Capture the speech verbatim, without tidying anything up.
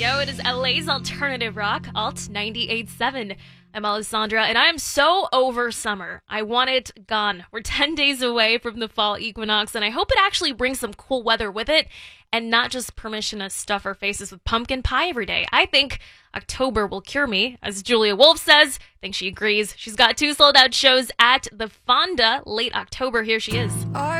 Yo, it is L A's Alternative Rock, Alt ninety-eight point seven. I'm Alessandra, and I am so over summer. I want it gone. We're ten days away from the fall equinox, and I hope it actually brings some cool weather with it, and not just permission to stuff our faces with pumpkin pie every day. I think October will cure me, as Julia Wolf says. I think she agrees. She's got two sold-out shows at the Fonda late October. Here she is. I